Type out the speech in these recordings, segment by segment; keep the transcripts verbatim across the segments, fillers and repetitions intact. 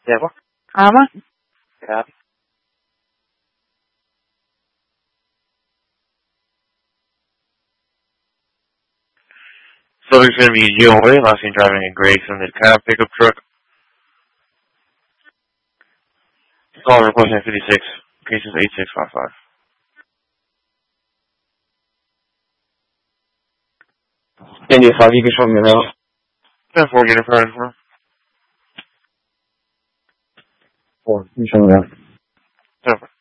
Deborah? Alma? Copy. Subject's going to be Jill Way, last seen driving a Grayson, the cab pickup truck. Call requesting fifty-six, cases eight six five five. India five, you can show me now. ten four, get in front of her. Four, you show me now. ten four.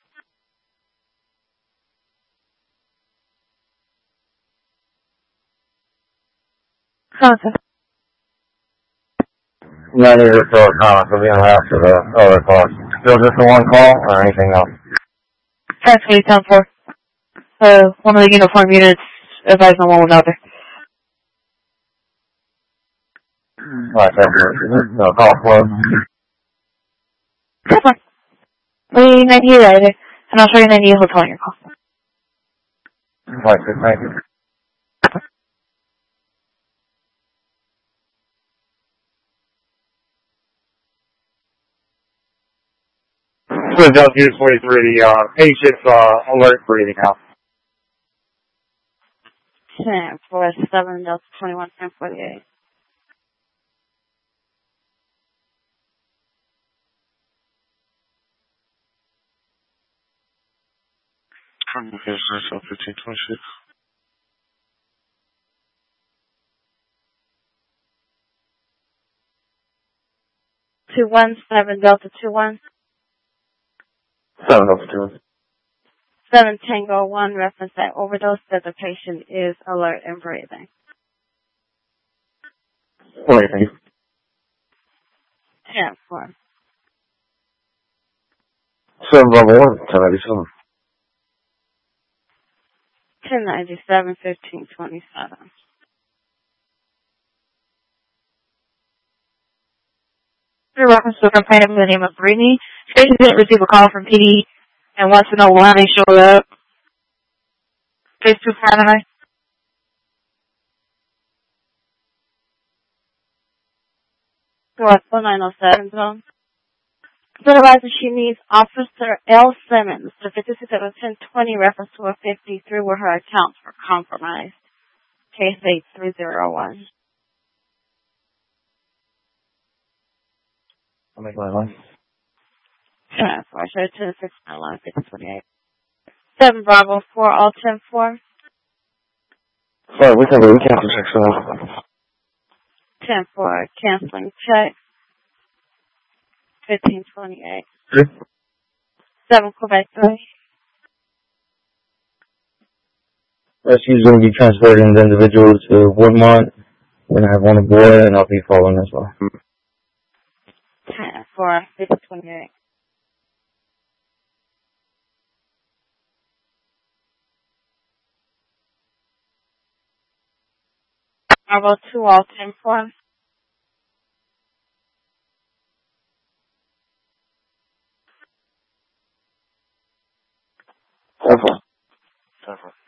Contact. Not any report comments will be on after the other call. Still just the one call or anything else? Transfer ten four. Uh, one of the uniform units advised on one was out there. Alright, thank you. No, call closed. That's fine. We ninety-eight either, and I'll show you ninety-eight hotel on your call. Alright, good, thank you. Philadelphia forty-three, the uh, patient's uh, alert breathing out. ten four seven Delta twenty-one ten forty-eight. Communication fifteen twenty-six. two one seven Delta two one. Seven over two. seven Tango one, reference that overdose that the patient is alert and breathing. Alright, thank you. ten four. Seven level one, ten ninety-seven. ten ninety-seven fifteen twenty-seven. For reference to a complainant by the name of Brittany, patient didn't receive a call from P D and wants to know why they showed up. Case two four nine. What? one nine oh seven zone. Supervisor, she needs Officer L. Simmons to fifty-six at ten twenty reference to a fifty-three where her accounts were compromised. Case eight three zero one. I'll make my line. Yeah, four, so ten six nine line six twenty-eight. seven Bravo four, all ten four. Sorry, we can we cancel six seven. ten four, canceling check. fifteen twenty-eight. Three. seven Quebec three. Rescue is going to be transporting the individual to Woodmont. We're going to have one aboard, and I'll be following as well. ten four, fifteen twenty-eight. Bravo two, all ten four. Ten four. ten four.